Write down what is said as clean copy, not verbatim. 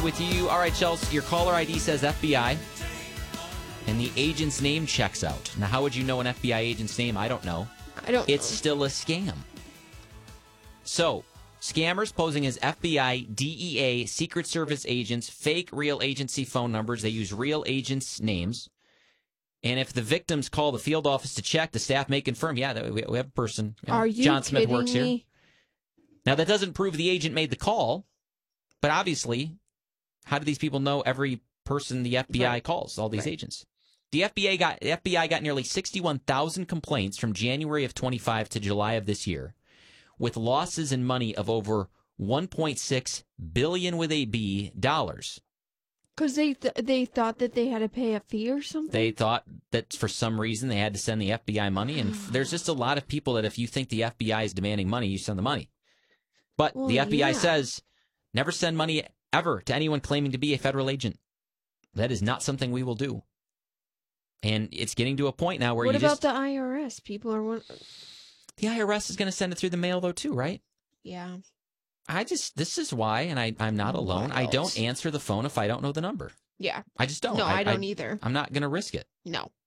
with you. All right, Chelsea, your caller ID says FBI, and the agent's name checks out. Now, how would you know an FBI agent's name? I don't know. It's still a scam. So, scammers posing as FBI, DEA, Secret Service agents, fake real agency phone numbers. They use real agents' names. And if the victims call the field office to check, the staff may confirm, we have a person. Are you John Smith kidding works me? here. Now, that doesn't prove the agent made the call, but obviously, how do these people know every person the FBI calls, all these agents? The FBI got nearly 61,000 complaints from January of 25 to July of this year, with losses in money of over $1.6 billion with a B dollars. Because they thought that they had to pay a fee or something? They thought that for some reason they had to send the FBI money, and there's just a lot of people that if you think the FBI is demanding money, you send the money. But the FBI says, never send money ever to anyone claiming to be a federal agent. That is not something we will do. And it's getting to a point now where what about the IRS? People are... The IRS is going to send it through the mail, though, too, right? Yeah. This is why, and I'm not alone, Wild. I don't answer the phone if I don't know the number. Yeah. I just don't. No, I don't either. I'm not going to risk it. No.